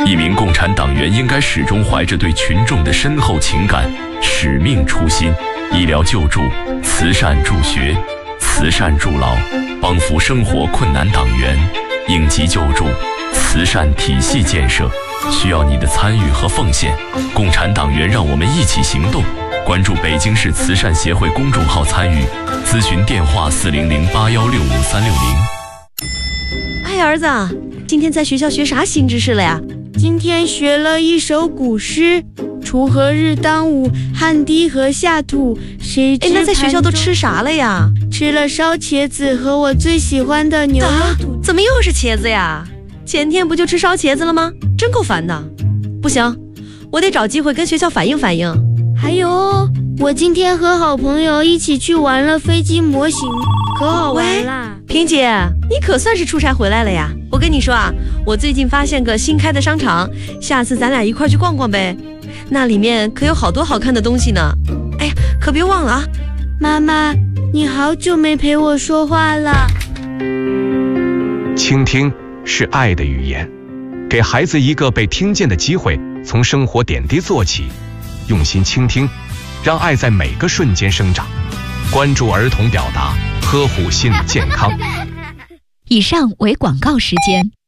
一名共产党员应该始终怀着对群众的深厚情感、使命初心，医疗救助、慈善助学、慈善助老，帮扶生活困难党员，应急救助、慈善体系建设，需要你的参与和奉献。共产党员，让我们一起行动！关注北京市慈善协会公众号参与，咨询电话40081653600。 哎，儿子，今天在学校学啥新知识了呀？ 今天学了一首古诗，锄禾日当午，汗滴禾下土。谁知那在学校都吃啥了呀？ 吃了烧茄子和我最喜欢的牛肉土。 怎么又是茄子呀？前天不就吃烧茄子了吗？真够烦的。不行，我得找机会跟学校反映反映。 还有，我今天和好朋友一起去玩了飞机模型，可好玩啦！ 萍姐，你可算是出差回来了呀！我跟你说啊，我最近发现个新开的商场，下次咱俩一块去逛逛呗。那里面可有好多好看的东西呢。哎呀，可别忘了啊！ 妈妈，你好久没陪我说话了。 倾听是爱的语言，给孩子一个被听见的机会，从生活点滴做起，用心倾听，让爱在每个瞬间生长。关注儿童表达，呵护心理健康。 以上为广告时间。